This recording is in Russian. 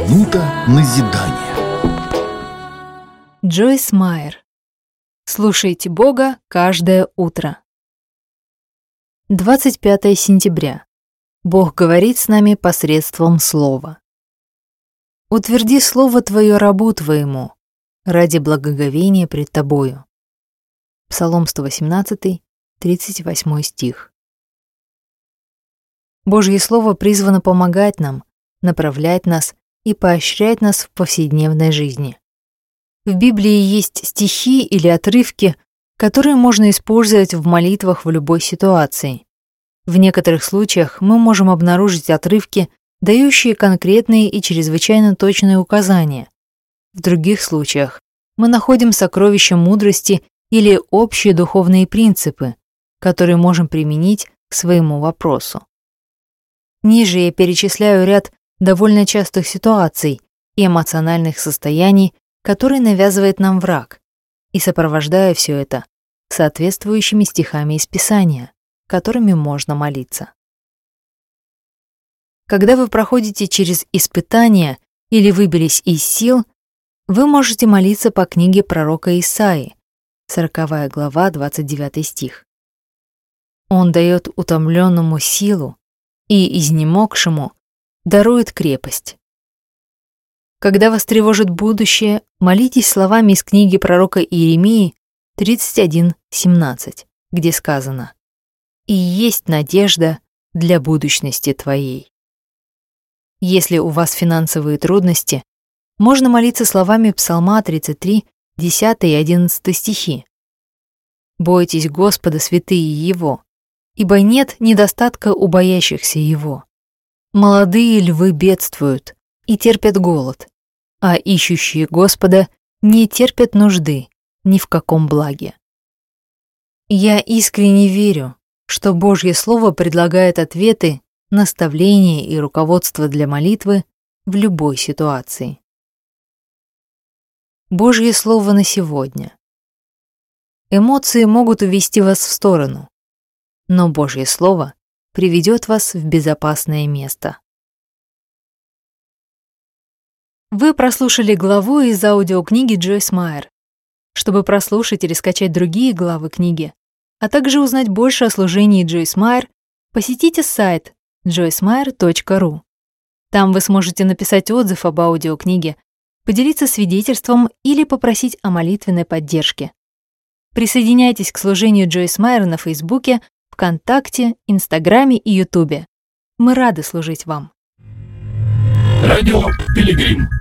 Минута назидания. Джойс Майер. Слушайте Бога каждое утро. 25 сентября. Бог говорит с нами посредством слова. Утверди слово Твое рабу Твоему, ради благоговения пред Тобою. Псалом 118, 38 стих. Божье Слово призвано помогать нам, направлять нас и поощрять нас в повседневной жизни. В Библии есть стихи или отрывки, которые можно использовать в молитвах в любой ситуации. В некоторых случаях мы можем обнаружить отрывки, дающие конкретные и чрезвычайно точные указания. В других случаях мы находим сокровища мудрости или общие духовные принципы, которые можем применить к своему вопросу. Ниже я перечисляю ряд довольно частых ситуаций и эмоциональных состояний, которые навязывает нам враг, и сопровождаю все это соответствующими стихами из Писания, которыми можно молиться. Когда вы проходите через испытания или выбились из сил, вы можете молиться по книге пророка Исаии, 40 глава, 29 стих. Он дает утомленному силу и изнемогшему дарует крепость. Когда вас тревожит будущее, молитесь словами из книги пророка Иеремии 31:17, где сказано: «И есть надежда для будущности твоей». Если у вас финансовые трудности, можно молиться словами Псалма 33, 10 и 11 стихи. «Бойтесь Господа, святые Его, ибо нет недостатка у боящихся Его. Молодые львы бедствуют и терпят голод, а ищущие Господа не терпят нужды ни в каком благе». Я искренне верю, что Божье Слово предлагает ответы, наставления и руководство для молитвы в любой ситуации. Божье Слово на сегодня. Эмоции могут увести вас в сторону, но Божье Слово приведет вас в безопасное место. Вы прослушали главу из аудиокниги Джойс Майер. Чтобы прослушать или скачать другие главы книги, а также узнать больше о служении Джойс Майер, посетите сайт joycemeyer.ru. Там вы сможете написать отзыв об аудиокниге, поделиться свидетельством или попросить о молитвенной поддержке. Присоединяйтесь к служению Джойс Майер на Фейсбуке, ВКонтакте, Инстаграме и Ютубе. Мы рады служить вам. Радио Пилигрим.